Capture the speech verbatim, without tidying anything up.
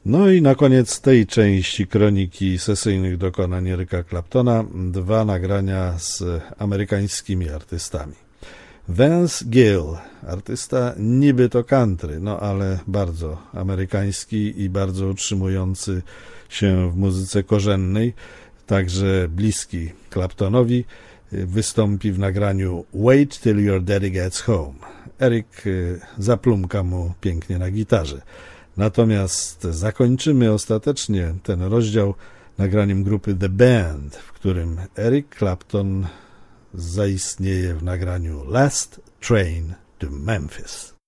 No i na koniec tej części kroniki sesyjnych dokonań Erica Claptona dwa nagrania z amerykańskimi artystami. Vance Gill, artysta niby to country, no ale bardzo amerykański i bardzo utrzymujący się w muzyce korzennej, także bliski Claptonowi, wystąpi w nagraniu Wait Till Your Daddy Gets Home. Eric zaplumka mu pięknie na gitarze. Natomiast zakończymy ostatecznie ten rozdział nagraniem grupy The Band, w którym Eric Clapton zaistnieje w nagraniu Last Train to Memphis.